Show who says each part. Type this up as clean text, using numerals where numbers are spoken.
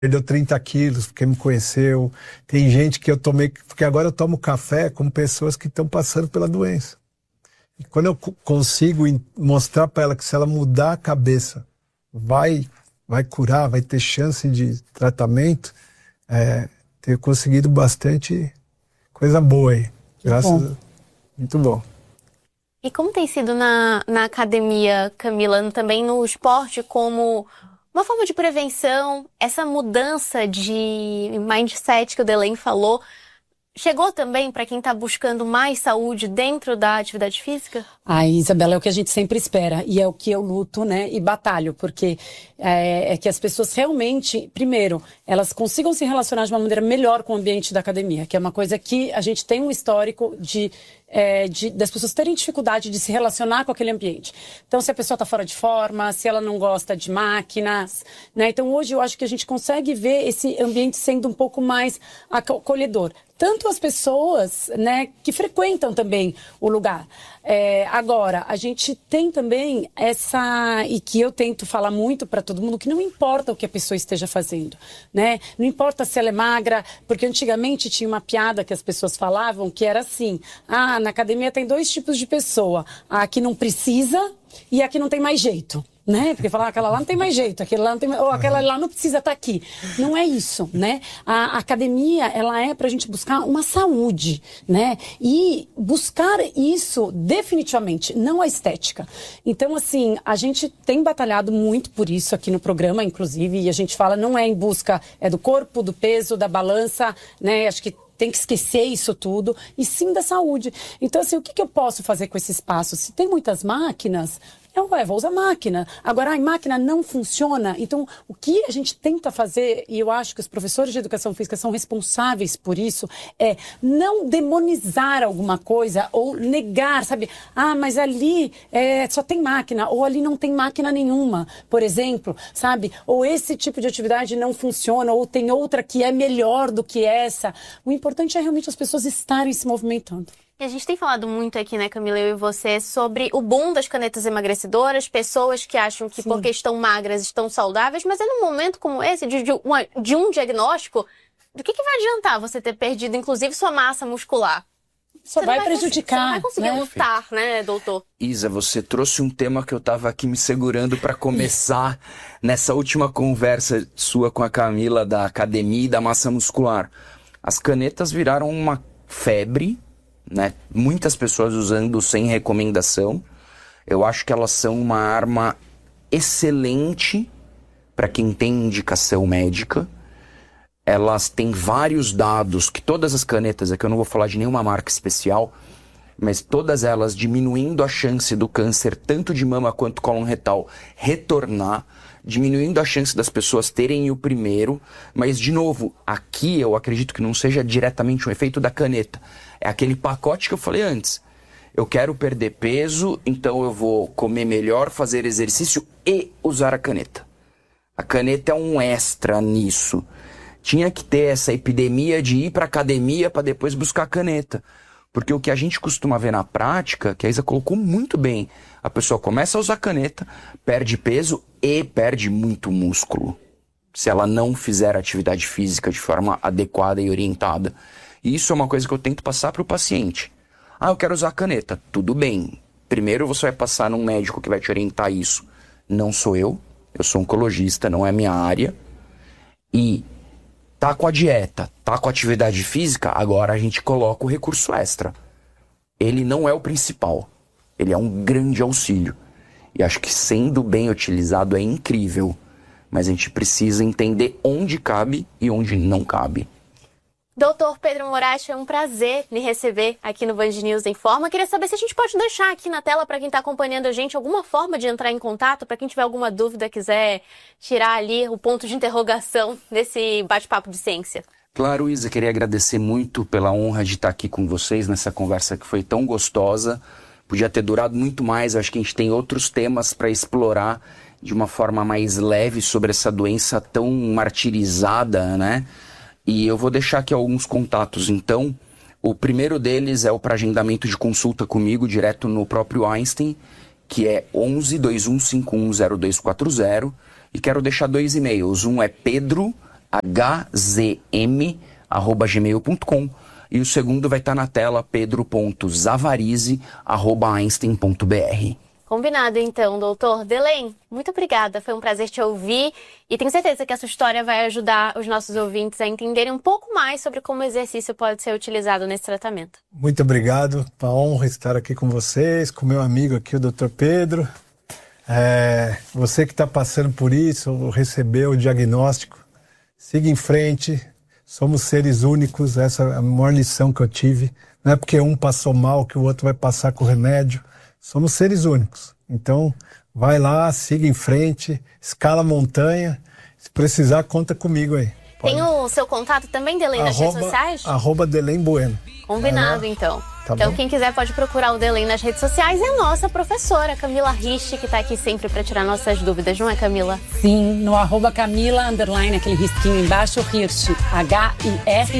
Speaker 1: perdeu 30 quilos porque me conheceu. Tem gente que eu tomei, porque agora eu tomo café com pessoas que estão passando pela doença. E quando eu consigo mostrar para ela que se ela mudar a cabeça, vai curar, vai ter chance de tratamento, ter conseguido bastante coisa boa aí. Graças a... Muito bom.
Speaker 2: E como tem sido na academia, Camila, também no esporte, como uma forma de prevenção, essa mudança de mindset que o Delaine falou, chegou também para quem está buscando mais saúde dentro da atividade física?
Speaker 3: Isabela, é o que a gente sempre espera e é o que eu luto, né, e batalho, porque é que as pessoas realmente, primeiro, elas consigam se relacionar de uma maneira melhor com o ambiente da academia, que é uma coisa que a gente tem um histórico das pessoas terem dificuldade de se relacionar com aquele ambiente. Então, se a pessoa está fora de forma, se ela não gosta de máquinas, né? Então, hoje eu acho que a gente consegue ver esse ambiente sendo um pouco mais acolhedor. Tanto as pessoas, né, que frequentam também o lugar. Agora, a gente tem também e que eu tento falar muito para todo mundo, que não importa o que a pessoa esteja fazendo, né? Não importa se ela é magra, porque antigamente tinha uma piada que as pessoas falavam que era assim: na academia tem 2 tipos de pessoa, a que não precisa e a que não tem mais jeito. Né? Porque falar aquela lá não tem mais jeito, aquele lá não tem, ou aquela lá não precisa estar aqui. Não é isso, né? A academia, ela é pra gente buscar uma saúde, né? E buscar isso definitivamente, não a estética. Então, assim, a gente tem batalhado muito por isso aqui no programa, inclusive, e a gente fala, não é em busca, é do corpo, do peso, da balança, né? Acho que tem que esquecer isso tudo, e sim da saúde. Então, assim, o que eu posso fazer com esse espaço? Se tem muitas máquinas, eu vou usar máquina. Agora, a máquina não funciona. Então, o que a gente tenta fazer, e eu acho que os professores de educação física são responsáveis por isso, é não demonizar alguma coisa ou negar, sabe? Mas ali só tem máquina, ou ali não tem máquina nenhuma, por exemplo, sabe? Ou esse tipo de atividade não funciona, ou tem outra que é melhor do que essa. O importante é realmente as pessoas estarem se movimentando.
Speaker 2: E a gente tem falado muito aqui, né, Camila, eu e você, sobre o boom das canetas emagrecedoras, pessoas que acham que porque estão magras estão saudáveis, mas é num momento como esse, de um diagnóstico, do que vai adiantar você ter perdido, inclusive, sua massa muscular?
Speaker 3: Só vai prejudicar.
Speaker 2: Você não vai conseguir lutar, né, doutor?
Speaker 4: Isa, você trouxe um tema que eu tava aqui me segurando para começar nessa última conversa sua com a Camila da academia e da massa muscular. As canetas viraram uma febre, né? Muitas pessoas usando sem recomendação. Eu acho que elas são uma arma excelente para quem tem indicação médica. Elas têm vários dados que todas as canetas, aqui eu não vou falar de nenhuma marca especial, mas todas elas diminuindo a chance do câncer, tanto de mama quanto cólon retal, retornar, diminuindo a chance das pessoas terem o primeiro. Mas, de novo, aqui eu acredito que não seja diretamente um efeito da caneta. É aquele pacote que eu falei antes. Eu quero perder peso, então eu vou comer melhor, fazer exercício e usar a caneta. A caneta é um extra nisso. Tinha que ter essa epidemia de ir para academia para depois buscar a caneta. Porque o que a gente costuma ver na prática, que a Isa colocou muito bem, a pessoa começa a usar caneta, perde peso e perde muito músculo, se ela não fizer atividade física de forma adequada e orientada. E isso é uma coisa que eu tento passar para o paciente. Eu quero usar a caneta. Tudo bem. Primeiro você vai passar num médico que vai te orientar isso. Não sou eu sou oncologista, não é a minha área. E tá com a dieta, tá com a atividade física, agora a gente coloca o recurso extra. Ele não é o principal, ele é um grande auxílio. E acho que sendo bem utilizado é incrível, mas a gente precisa entender onde cabe e onde não cabe.
Speaker 2: Doutor Pedro Moraes, foi um prazer lhe receber aqui no Band News em Forma. Queria saber se a gente pode deixar aqui na tela para quem está acompanhando a gente alguma forma de entrar em contato, para quem tiver alguma dúvida, quiser tirar ali o ponto de interrogação desse bate-papo de ciência.
Speaker 4: Claro, Isa, queria agradecer muito pela honra de estar aqui com vocês nessa conversa que foi tão gostosa. Podia ter durado muito mais, acho que a gente tem outros temas para explorar de uma forma mais leve sobre essa doença tão martirizada, né? E eu vou deixar aqui alguns contatos, então. O primeiro deles é o para agendamento de consulta comigo, direto no próprio Einstein, que é 11-2151-0240. E quero deixar 2 e-mails. Um é pedro, hzm@gmail.com. E o segundo vai estar na tela, pedro.zavarize@einstein.br.
Speaker 2: Combinado, então, doutor. Delém, muito obrigada. Foi um prazer te ouvir. E tenho certeza que a sua história vai ajudar os nossos ouvintes a entenderem um pouco mais sobre como o exercício pode ser utilizado nesse tratamento.
Speaker 1: Muito obrigado. Uma honra estar aqui com vocês, com meu amigo aqui, o Dr. Pedro. Você que está passando por isso, ou recebeu o diagnóstico, siga em frente. Somos seres únicos. Essa é a maior lição que eu tive. Não é porque um passou mal que o outro vai passar com remédio. Somos seres únicos. Então, vai lá, siga em frente, escala a montanha. Se precisar, conta comigo aí.
Speaker 2: Tem o seu contato também, Delém, nas redes sociais?
Speaker 1: @Delém Bueno.
Speaker 2: Combinado, então.
Speaker 1: Tá
Speaker 2: Então,
Speaker 1: bom.
Speaker 2: quem quiser pode procurar o Delém nas redes sociais. E a nossa professora, Camila Rich, que está aqui sempre para tirar nossas dúvidas, não é, Camila?
Speaker 3: Sim, no @Camila_, aquele risquinho embaixo, Hirsch, HIRSCH.